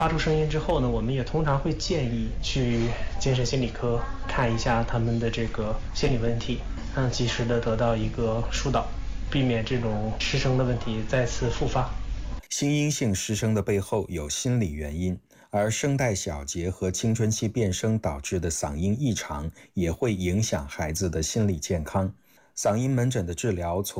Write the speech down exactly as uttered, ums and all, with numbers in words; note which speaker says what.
Speaker 1: 发出声音之后呢，我们也通常会建议去精神心理科看一下他们的这个心理问题，让及时的得到一个疏导，避免这种失声的问题再次复发。
Speaker 2: 心因性失声的背后有心理原因，而声带小结和青春期变声导致的嗓音异常也会影响孩子的心理健康。嗓音门诊的治疗从